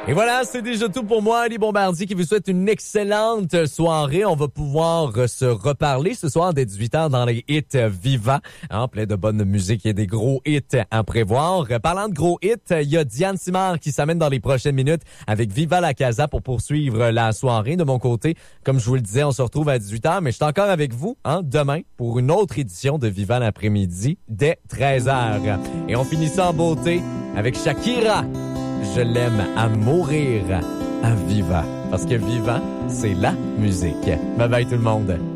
Et voilà, c'est déjà tout pour moi, Ali Bombardier, qui vous souhaite une excellente soirée. On va pouvoir se reparler ce soir dès 18h dans les hits vivants. Plein de bonne musique et des gros hits à prévoir. Parlant de gros hits, il y a Diane Simard qui s'amène dans les prochaines minutes avec Viva la Casa pour poursuivre la soirée. De mon côté, comme je vous le disais, on se retrouve à 18h, mais je suis encore avec vous demain pour une autre édition de Viva l'après-midi dès 13h. Et on finit ça en beauté avec Shakira. Je l'aime à mourir à Viva. Parce que Viva, c'est la musique. Bye bye tout le monde.